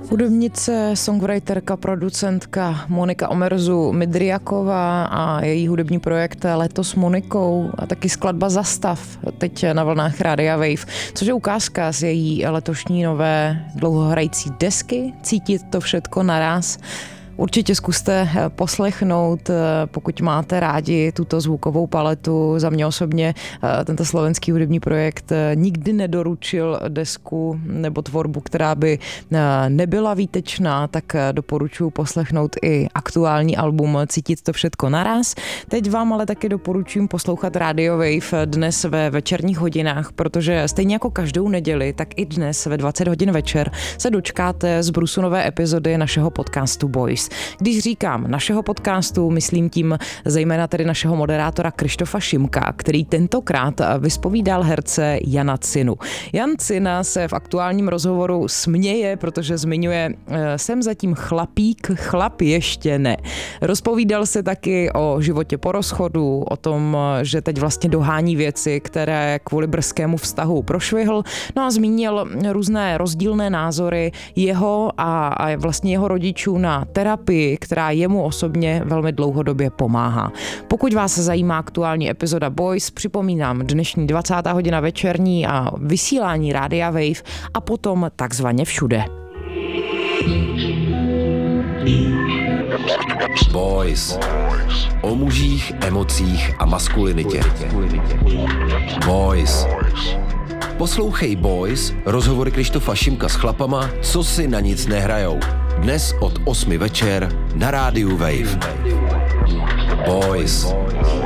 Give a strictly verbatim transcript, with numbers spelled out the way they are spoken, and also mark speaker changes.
Speaker 1: Hudebnice, songwriterka, producentka Monika Omerzu Midriaková a její hudební projekt Letos s Monikou a taky skladba Zastav, teď na vlnách Rádia Wave, což je ukázka z její letošní nové dlouhohrající desky Cítit to všetko naráz. Určitě zkuste poslechnout, pokud máte rádi tuto zvukovou paletu. Za mě osobně tento slovenský hudební projekt nikdy nedoručil desku nebo tvorbu, která by nebyla výtečná, tak doporučuji poslechnout i aktuální album Cítit to všetko naráz. Teď vám ale taky doporučuji poslouchat Radio Wave dnes ve večerních hodinách, protože stejně jako každou neděli, tak i dnes ve dvacet hodin večer se dočkáte z brusu nové epizody našeho podcastu Boys. Když říkám našeho podcastu, myslím tím zejména tedy našeho moderátora Krištofa Šimka, který tentokrát vyspovídal herce Jana Cinu. Jan Cina se v aktuálním rozhovoru směje, protože zmiňuje, jsem zatím chlapík, chlap ještě ne. Rozpovídal se taky o životě po rozchodu, o tom, že teď vlastně dohání věci, které kvůli brzkému vztahu prošvihl, no a zmínil různé rozdílné názory jeho a, a vlastně jeho rodičů na terapii, která jemu osobně velmi dlouhodobě pomáhá. Pokud vás zajímá aktuální epizoda Boys, připomínám dnešní dvacátá hodina večerní a vysílání Rádia Wave a potom takzvaně všude.
Speaker 2: Boys. O mužích, emocích a maskulinitě. Boys. Poslouchej Boys, rozhovory Krištofa Šimka s chlapama, co si na nic nehrajou. Dnes od osmi večer na rádiu Wave. Boys.